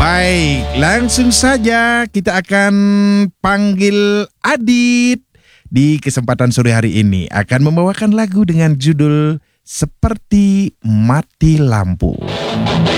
Baik, langsung saja kita akan panggil Adit. Di kesempatan sore hari ini akan membawakan lagu dengan judul Seperti Mati Lampu.